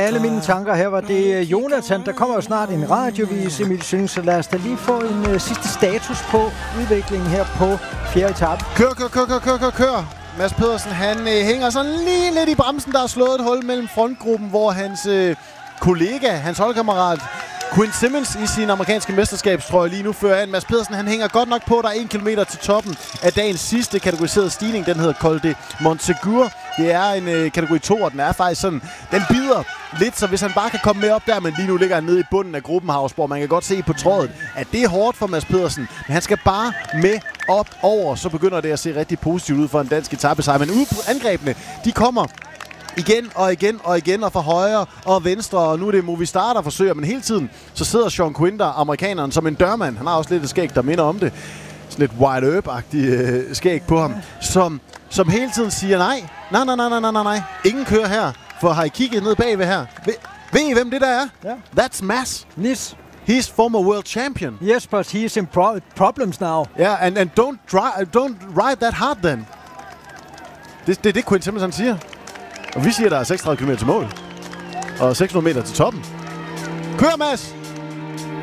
alle mine tanker. Her var det Jonathan. Der kommer jo snart en radiovis, Emil Synge, så lad os da lige få en sidste status på udviklingen her på 4. etape. Kør. Mads Pedersen, han hænger sådan lige lidt i bremsen. Der er slået et hul mellem frontgruppen, hvor hans kollega, hans holdkammerat, Quinn Simmons i sin amerikanske mesterskabstrøje lige nu fører an. Mads Pedersen, han hænger godt nok på. Der er 1 kilometer til toppen af dagens sidste kategoriserede stigning. Den hedder Col de Montsegur. Det er en kategori 2, og den er faktisk sådan, den bider lidt, så hvis han bare kan komme med op der, men lige nu ligger han nede i bunden af gruppen, Havsborg. Man kan godt se på trådet, at det er hårdt for Mads Pedersen, men han skal bare med op over, så begynder det at se rigtig positivt ud for en dansk etapesejr. Men ude på angrebene, de kommer igen og fra højre og venstre, og nu er det Movistar, der forsøger, men hele tiden så sidder Sean Quinn der, amerikaneren, som en dørmand. Han har også lidt et skæg, der minder om det. Sådan lidt Wide Earp-agtigt skæg på ham, som hele tiden siger nej. Ingen kører her, for har I kigget ned bagved her? Ved I, hvem det der er? Ja. That's Mads. Nis. He's former world champion. Yes, but he's in problems now. Yeah, and don't ride that hard then. Det er det, Quinn Simmons han siger. Og vi siger, der er 36 km til mål. Og 600 meter til toppen. Kør, Mads!